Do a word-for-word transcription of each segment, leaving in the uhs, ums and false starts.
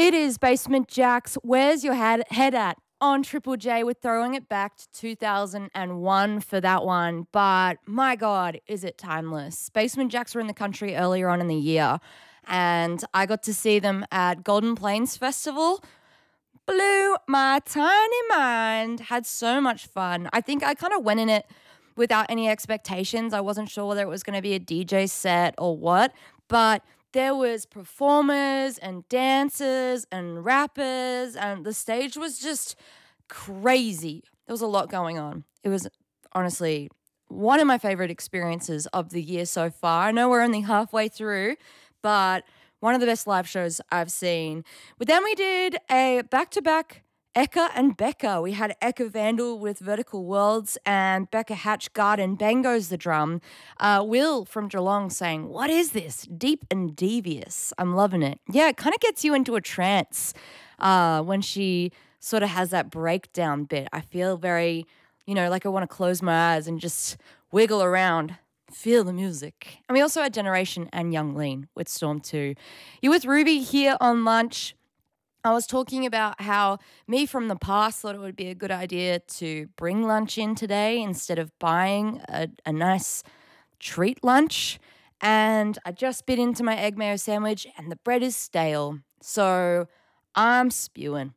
It is Basement Jaxx. Where's your head, head at? On Triple J, we're throwing it back to two thousand one for that one. But my God, is it timeless. Basement Jaxx were in the country earlier on in the year, and I got to see them at Golden Plains Festival. Blew my tiny mind. Had so much fun. I think I kind of went in it without any expectations. I wasn't sure whether it was going to be a D J set or what, but there was performers and dancers and rappers, and the stage was just crazy. There was a lot going on. It was honestly one of my favorite experiences of the year so far. I know we're only halfway through, but one of the best live shows I've seen. But then we did a back-to-back Eka and Becca. We had Eka Vandal with Vertical Worlds and Becca Hatch Garden Bangos the drum. Uh, Will from Geelong saying, "What is this? Deep and devious." I'm loving it. Yeah, it kind of gets you into a trance uh, when she sort of has that breakdown bit. I feel very, you know, like I want to close my eyes and just wiggle around. Feel the music. And we also had Generation and Young Lean with Storm two. You're with Ruby here on Lunch. I was talking about how me from the past thought it would be a good idea to bring lunch in today instead of buying a, a nice treat lunch. And I just bit into my egg mayo sandwich and the bread is stale. So I'm spewing.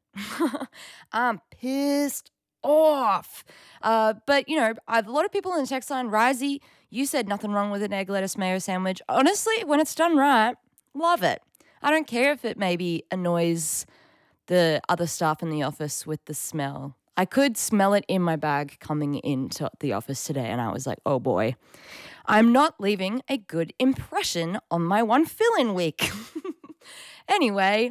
I'm pissed off. Uh, but, you know, I have a lot of people in the text line. Risey, you said nothing wrong with an egg lettuce mayo sandwich. Honestly, when it's done right, love it. I don't care if it maybe annoys the other staff in the office with the smell. I could smell it in my bag coming into the office today, and I was like, oh boy, I'm not leaving a good impression on my one fill-in week. Anyway,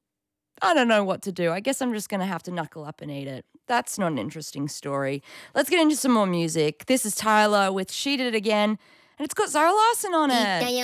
I don't know what to do. I guess I'm just going to have to knuckle up and eat it. That's not an interesting story. Let's get into some more music. This is Tyler with She Did It Again, and it's got Zara Larsson on it.